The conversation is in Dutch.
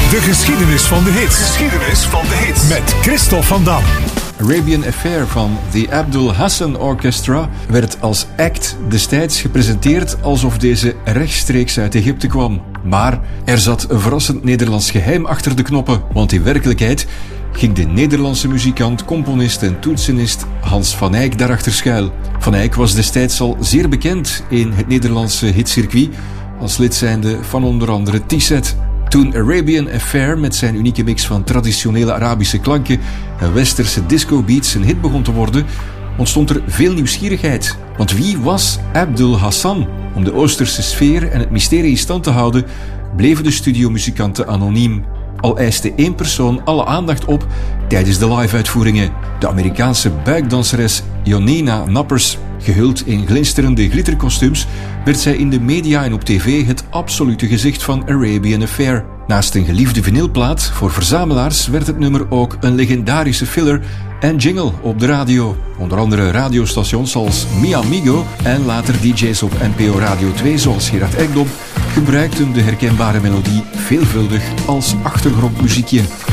De geschiedenis van de hits. Geschiedenis van de hits. Met Christophe van Dam. Arabian Affair van The Abdul Hassan Orchestra werd als act destijds gepresenteerd alsof deze rechtstreeks uit Egypte kwam. Maar er zat een verrassend Nederlands geheim achter de knoppen, want in werkelijkheid ging de Nederlandse muzikant, componist en toetsenist Hans van Eyck daarachter schuil. Van Eyck was destijds al zeer bekend in het Nederlandse hitcircuit als lid zijnde van onder andere T-Set. Toen Arabian Affair met zijn unieke mix van traditionele Arabische klanken en westerse disco-beats een hit begon te worden, ontstond er veel nieuwsgierigheid. Want wie was Abdul Hassan? Om de Oosterse sfeer en het mysterie in stand te houden, bleven de studiomuzikanten anoniem. Al eiste één persoon alle aandacht op tijdens de live-uitvoeringen. De Amerikaanse buikdanseres Jonina Nappers. Gehuld in glinsterende glitterkostuums werd zij in de media en op tv het absolute gezicht van Arabian Affair. Naast een geliefde vinylplaat voor verzamelaars werd het nummer ook een legendarische filler en jingle op de radio. Onder andere radiostations als Mi Amigo en later DJ's op NPO Radio 2 zoals Gerard Ekdom gebruikten de herkenbare melodie veelvuldig als achtergrondmuziekje.